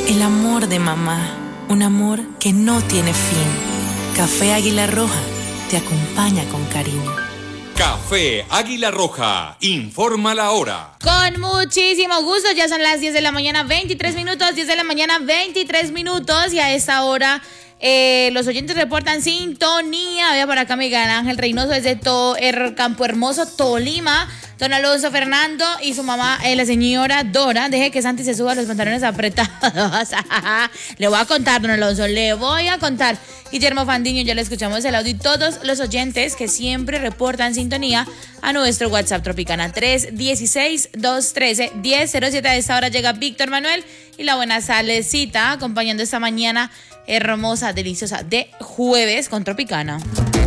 El amor de mamá, un amor que no tiene fin. Café Águila Roja te acompaña con cariño. Café Águila Roja, informa la hora. Con muchísimo gusto, ya son las 10 de la mañana, 23 minutos, 10 de la mañana, 23 minutos, y a esta hora los oyentes reportan sintonía. Vea por acá Miguel Ángel Reynoso desde Campo Hermoso, Tolima. Don Alonso Fernando y su mamá, la señora Dora. Deje que Santi se suba los pantalones apretados. Le voy a contar, don Alonso, le voy a contar. Guillermo Fandiño, ya le escuchamos el audio, y todos los oyentes que siempre reportan sintonía a nuestro WhatsApp Tropicana 316-213-1007. A esta hora llega Víctor Manuel y la buena salecita acompañando esta mañana hermosa, deliciosa de jueves con Tropicana.